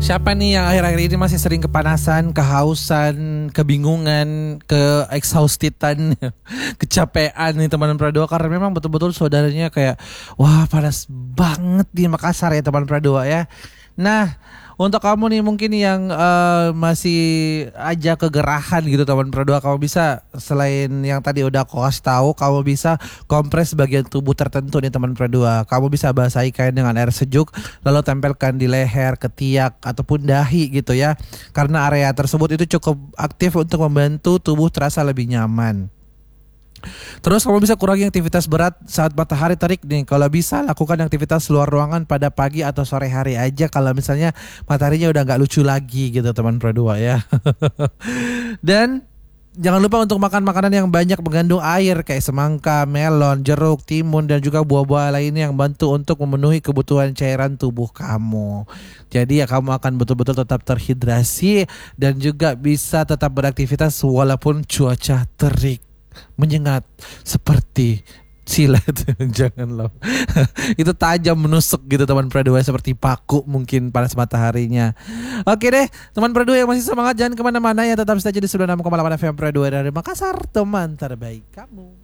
Siapa nih yang akhir-akhir ini masih sering kepanasan, kehausan, kebingungan, ke-exhaustidan, kecapean nih teman Pradoa. Karena memang betul-betul saudaranya kayak, wah panas banget di Makassar ya teman Pradoa ya. Nah, untuk kamu nih mungkin yang masih aja kegerahan gitu teman Pradoa, kamu bisa selain yang tadi udah aku kasih tahu, kamu bisa kompres bagian tubuh tertentu nih teman Pradoa. Kamu bisa basahi kain dengan air sejuk, lalu tempelkan di leher, ketiak ataupun dahi gitu ya. Karena area tersebut itu cukup aktif untuk membantu tubuh terasa lebih nyaman. Terus kamu bisa kurangi aktivitas berat saat matahari terik nih. Kalau bisa lakukan aktivitas luar ruangan pada pagi atau sore hari aja. Kalau misalnya mataharinya udah nggak lucu lagi gitu teman Pro 2 ya. Dan jangan lupa untuk makan makanan yang banyak mengandung air kayak semangka, melon, jeruk, timun dan juga buah-buah lainnya yang bantu untuk memenuhi kebutuhan cairan tubuh kamu. Jadi ya kamu akan betul-betul tetap terhidrasi dan juga bisa tetap beraktivitas walaupun cuaca terik menyengat seperti silet. Jangan loh. Itu tajam menusuk gitu teman Pro 2 seperti paku mungkin panas mataharinya. Oke deh teman Pro 2 yang masih semangat jangan kemana-mana ya, tetap saja di 96,8 FM Pro 2 dari Makassar, teman terbaik kamu.